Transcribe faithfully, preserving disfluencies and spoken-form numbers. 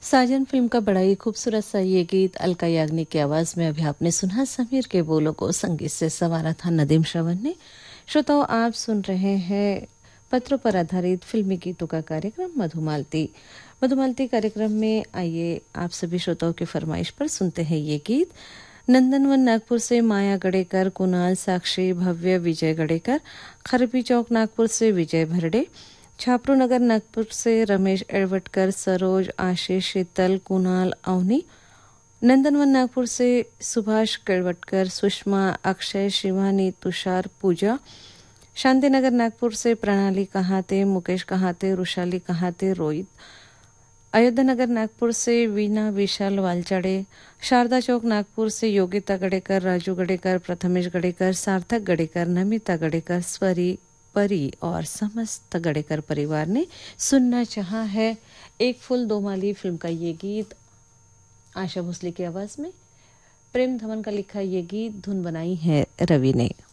साजन film का बड़ा ही खूबसूरत सा ये गीत अलका याग्निक की आवाज में अभी आपने सुना। समीर के बोलों को संगीत से संवारा था नदीम श्रवण ने। श्रोताओं, आप सुन रहे हैं पत्रों पर आधारित फिल्मी गीतों का कार्यक्रम मधुमालती। मधुमालती कार्यक्रम में आइए आप सभी श्रोताओं की फरमाइश पर सुनते हैं ये गीत। नंदनवन नागपुर से माया गड़ेकर, कुणाल, साक्षी, भव्य, विजय गड़ेकर, खरपी चौक नागपुर से विजय भरडे, छापरू नगर नागपुर से रमेश एड़वटकर, सरोज, आशीष, शीतल, कुणाल, अवनी, नंदनवन नागपुर से सुभाष केड़वटकर, सुषमा, अक्षय, शिवानी, तुषार, पूजा, शांतिनगर नागपुर से प्रणाली कहाते, मुकेश कहाते, रुशाली कहाते, रोहित, अयोध्या नगर नागपुर से वीना, विशाल, वालचाड़े, शारदा चौक नागपुर से योगिता गड़ेकर, राजू गड़ेकर, प्रथमेश गड़ेकर, सार्थक गड़ेकर, नमिता गड़ेकर, स्वरी, परी और समस्त गड़ेकर परिवार ने सुनना चाहा है एक फूल दो माली फिल्म का ये गीत आशा भोसले की आवाज में। प्रेम धवन का लिखा ये गीत, धुन बनाई है रवि ने।